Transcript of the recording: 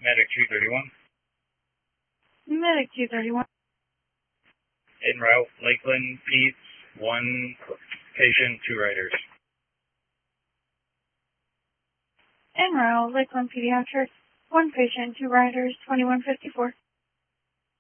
Medic 231. Medic 231. En route, Lakeland, Pete's, 1 patient, 2 riders. En route, Lakeland Pediatrics, 1 patient, 2 riders, 2154.